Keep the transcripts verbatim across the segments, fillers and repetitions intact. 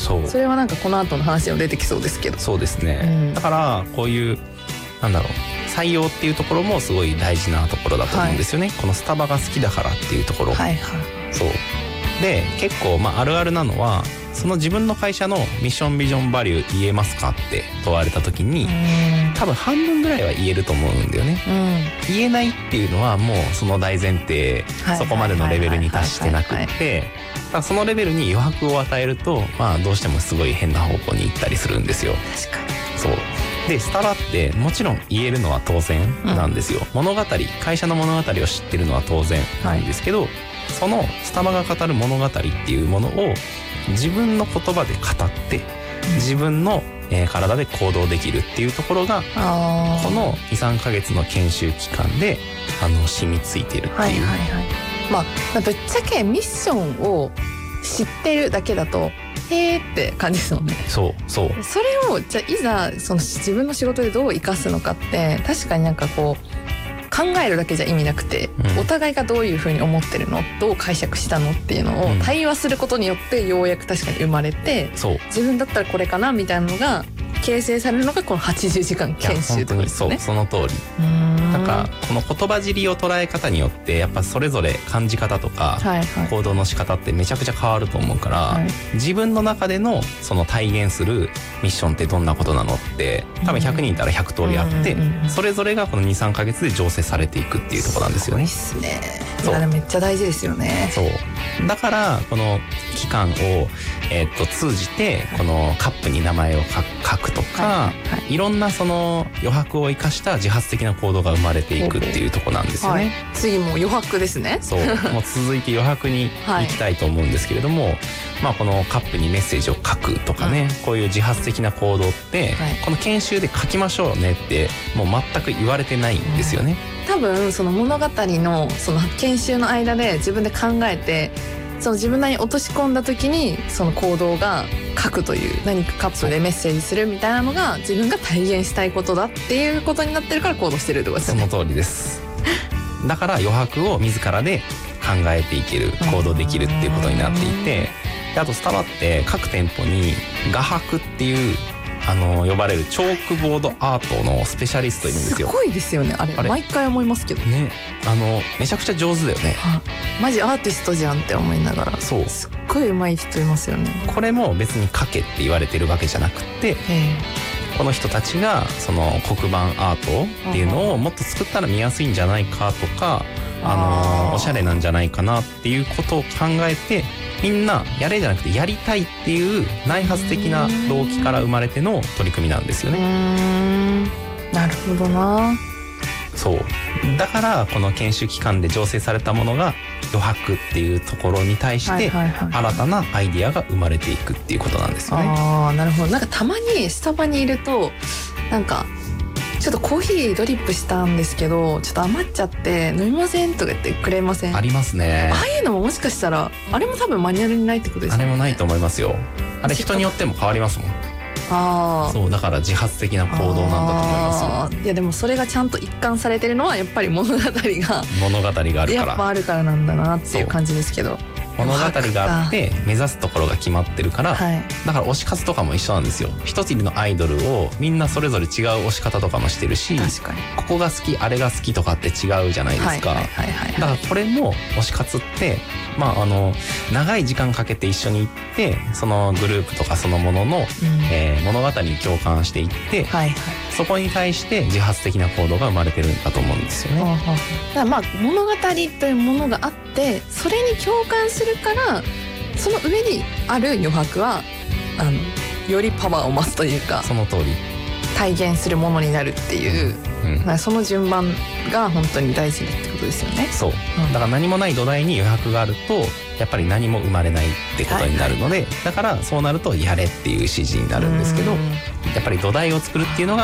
そう、 それはなんかこの後の話にも出てきそうですけど。 そうですね、 うん、だからこういうなんだろう採用っていうところもすごい大事なところだと思うんですよね、はい、このスタバが好きだからっていうところ、 はいはい、 そうで結構まああるあるなのはその自分の会社のミッションビジョンバリュー言えますかって問われた時に多分半分ぐらいは言えると思うんだよね、うん、言えないっていうのはもうその大前提そこまでのレベルに達してなくってそのレベルに余白を与えるとまあどうしてもすごい変な方向に行ったりするんですよ。 確かにそうでスタバってもちろん言えるのは当然なんですよ、うん、物語会社の物語を知ってるのは当然なんですけど、はい、そのスタバが語る物語っていうものを自分の言葉で語って自分の、えー、体で行動できるっていうところがこの にさんかげつの研修期間であの染みついてるっていう、はいはいはい、 まあぶっちゃけミッションを知ってるだけだとへーって感じですもんね。 そうそう。 それをじゃあいざその自分の仕事でどう生かすのかって確かになんかこう考えるだけじゃ意味なくて、うん、お互いがどういうふうに思ってるのどう解釈したのっていうのを対話することによってようやく確かに生まれて、うん、自分だったらこれかなみたいなのが形成されるのがこのはちじゅうじかん研修とかですね。 そうその通り。なんかこの言葉尻を捉え方によってやっぱそれぞれ感じ方とか行動の仕方ってめちゃくちゃ変わると思うから、はい、自分の中でのその体現するミッションってどんなことなのって多分ひゃくにんいたらひゃく通りあってそれぞれがこの にさんかげつで醸成されていくっていうところなんですよね。 すごいっすね。いやめっちゃ大事ですよね。 そうだからこの期間を、えー、っと通じてこのカップに名前を書くとか、はいはい、いろんなその余白を生かした自発的な行動が生まれていくっていうところなんですよね、はい、 次も余白ですね。 そうもう続いて余白に行きたいと思うんですけれども、はい、まあこのカップにメッセージを書くとかね、はい、こういう自発的な行動って、はい、この研修で書きましょうねってもう全く言われてないんですよね、 うん、多分その物語のその研修の間で自分で考えてその自分なりに落とし込んだ時にその行動が書くという何かカップでメッセージするみたいなのが自分が体現したいことだっていうことになってるから行動してるってことですよね。 その通りです。だから余白を自らで考えていける行動できるっていうことになっていてであとスタバって各店舗に画伯っていうあの呼ばれるチョークボードアートのスペシャリストいるんですよ。 すごいですよねあれ、あれ毎回思いますけどね。あのめちゃくちゃ上手だよね。 マジアーティストじゃんって思いながらそうすっごい上手い人いますよね。 これも別に書けって言われてるわけじゃなくてこの人たちがその黒板アートっていうのをもっと作ったら見やすいんじゃないかとかあのおしゃれなんじゃないかなっていうことを考えてみんなやれじゃなくてやりたいっていう内発的な動機から生まれての取り組みなんですよね。 うーんなるほどな。 そうだからこの研修期間で醸成されたものが余白っていうところに対して新たなアイディアが生まれていくっていうことなんですよね。 あーなるほど。なんかたまにスタバにいるとなんかちょっとコーヒードリップしたんですけどちょっと余っちゃって飲みませんとか言ってくれません？ ありますね。 ああいうのももしかしたらあれも多分マニュアルにないってことですよね。 あれもないと思いますよ。あれ人によっても変わりますもん。 あそうだから自発的な行動なんだと思いますよ。 いやでもそれがちゃんと一貫されてるのはやっぱり物語が物語があるからやっぱあるからなんだなっていう感じですけど物語があって目指すところが決まってるから、はい、だから推し活とかも一緒なんですよ。一つのアイドルをみんなそれぞれ違う推し方とかもしてるし確かにここが好きあれが好きとかって違うじゃないですか。だからこれも推し活ってまああの長い時間かけて一緒に行ってそのグループとかそのものの、うんえー、物語に共感していって、はいはい、そこに対して自発的な行動が生まれてるんだと思うんですよね。 だからまあ物語というものがあってそれに共感するからその上にある余白はあのよりパワーを増すというかその通り体現するものになるっていう、うん、その順番が本当に大事だってことですよね。 そう、うん、だから何もない土台に余白があるとやっぱり何も生まれないってことになるので、はいはい、だからそうなるとやれっていう指示になるんですけどやっぱり土台を作るっていうのが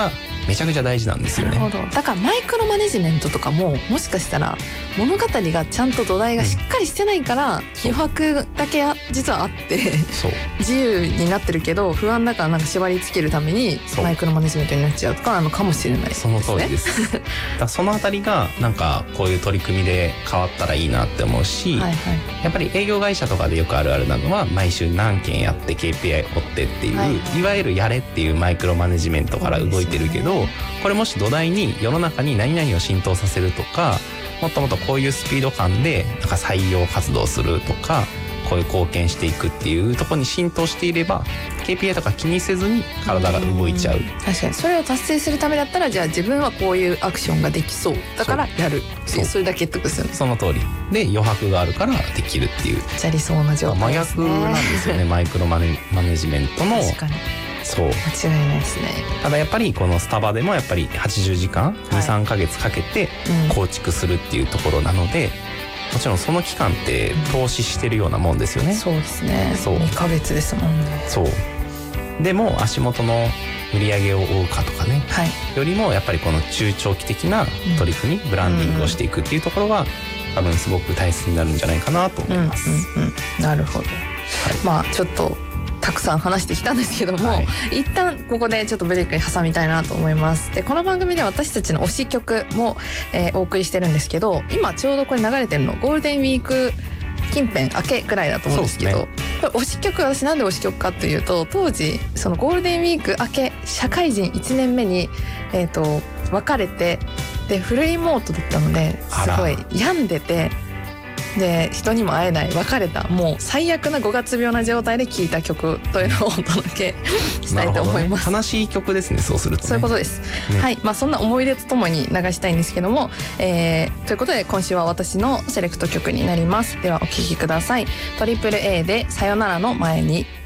めちゃくちゃ大事なんですよね。 なるほど。だからマイクロマネジメントとかももしかしたら物語がちゃんと土台がしっかりしてないから、うん、余白だけ実はあってそう自由になってるけど不安だからなんか縛り付けるためにマイクロマネジメントになっちゃうとかなのかもしれないですね。 その通りですだそのあたりがなんかこういう取り組みで変わったらいいなって思うし、はいはい、やっぱり営業会社とかでよくあるあるなのは毎週何件やって ケーピーアイ 追ってっていう、はいはい、いわゆるやれっていうマイクロマネジメントから動いてるけど、これもし土台に世の中に何々を浸透させるとか、もっともっとこういうスピード感でなんか採用活動するとか、こういう貢献していくっていうところに浸透していれば ケーピーアイ とか気にせずに体が動いちゃう。 確かにそれを達成するためだったら、じゃあ自分はこういうアクションができそうだからやるっていう、それだけってことですよね。 その通りで余白があるからできるっていう、 じゃ理想な状態ですね。 真逆なんですよねマイクロマネ、マネジメントの。確かにそう間違いないですね。 ただやっぱりこのスタバでもやっぱりはちじゅうじかん、はい、にさんかげつかけて構築するっていうところなので、うん、もちろんその期間って投資してるようなもんですよね、 うん、そうですね。そうにかげつですもんね。 そうでも足元の売り上げを追うかとかね、はい、よりもやっぱりこの中長期的な取り組み、うん、ブランディングをしていくっていうところが多分すごく大切になるんじゃないかなと思います、 うんうんうん、なるほど、はい、まあちょっとたくさん話してきたんですけども、はい、一旦ここでちょっとブレイクに挟みたいなと思います。でこの番組では私たちの推し曲も、えー、お送りしてるんですけど、今ちょうどこれ流れてるのゴールデンウィーク近辺明けぐらいだと思うんですけど、ね、これ推し曲、私なんで推し曲かというと、当時そのゴールデンウィーク明け社会人いちねんめに、えーと、別れて、でフルリモートだったのですごい病んでて、で人にも会えない別れたもう最悪なごがつ病な状態で聴いた曲というのをお届けしたいと思います、 ね、悲しい曲ですね。そうすると、ね、 そういうことです、ね。はい、まあそんな思い出とともに流したいんですけども、えー、ということで今週は私のセレクト曲になります。ではお聴きください。トリプル A でさよならの前に。